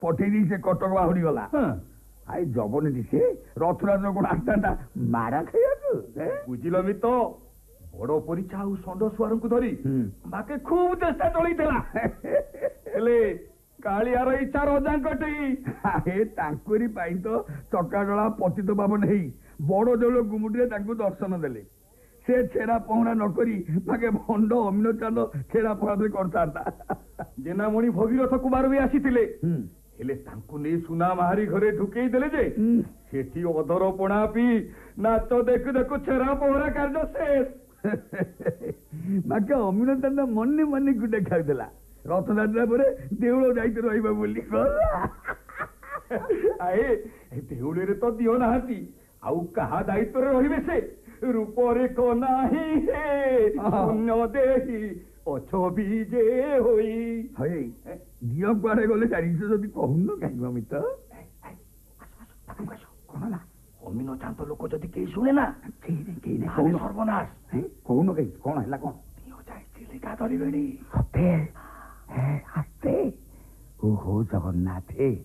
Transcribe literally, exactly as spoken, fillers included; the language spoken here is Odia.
ପଠେଇ ଦେଇ ସେ କଟକ ବାହୁଡି ଗଲା। ଆଇ ଜବନୀ ସେ ରଥରାଜ କଣ ଆସିଥାନ୍ତା ମାରା ଖାଇବାକୁ? ବୁଝିଲ ମିତ ବଡ ପରିଚା ଆଉ ଷଣ୍ଢ ସୁଆରଙ୍କୁ ଧରି ବାକେ ଖୁବ ଚେଷ୍ଟା ଚଳେଇଥିଲା ହେଲେ କାଳିଆର ଇଚ୍ଛା ରଜାଙ୍କଠି। ଏ ତାଙ୍କରି ପାଇଁ ତ ଚକାଡଳା ପତିତ ପାବନ ହେଇ ବଡ ଜଳ ଗୁମୁଟିରେ ତାଙ୍କୁ ଦର୍ଶନ ଦେଲେ। ସେ ଛେରା ପହଁରା ନକରି ବାକେ ଭଣ୍ଡ ଅମିନ ଚାନ୍ଦ ଛେରା ପହଁରା କରିଥାନ୍ତା। ଜେନାମଣି ଭଗୀରଥ କୁମାର ବି ଆସିଥିଲେ ହେଲେ ତାଙ୍କୁ ନେଇ ସୁନା ମାହାରି ଘରେ ଢୁକେଇ ଦେଲେ ଯେ ସେଠି ଅଧର ପଣା ପିଇ ନାଚ ଦେଖୁ ଦେଖୁ ଛେରା ପହଁରା କାର୍ଯ୍ୟ ଶେଷ। ବାକେ ଅମିନ ଚାନ୍ଦ ମନେ ମନେ ଗୁଟେ ଖାଉଥିଲା ରଥଯାତ୍ରା ପରେ ଦେଉଳ ଦାୟିତ୍ୱ ରହିବ ବୋଲି। ଆଏ ଦେଉଳରେ ତ ଦିଅ ନାହାନ୍ତି ଆଉ କାହା ଦାୟିତ୍ୱରେ ରହିବେ ସେ? ରୂପରେ ନାହିଁ ହେ ପୁଣ୍ୟ ଦେହି ଅଛ ବିଜେ ହୋଇ। ହଇ ଦିଅ କୁଆଡେ ଗଲେ ଜାଣିଛ ଯଦି କହୁନ କାହିଁକି ଅମିତ? କଣ ହେଲା? ଅମିନ ଚାନ୍ଦ ଲୋକ ଯଦି କେହି ଶୁଣେ ନା ସର୍ବନାଶ। କହୁନ କାହିଁକି କଣ ହେଲା? କଣ ଦିଅ ଯାଇ ଚିଲିକା ଧରିବେଣି। ସତେ ଆସ୍ତେ। ଓହୋ ଜଗନ୍ନାଥ।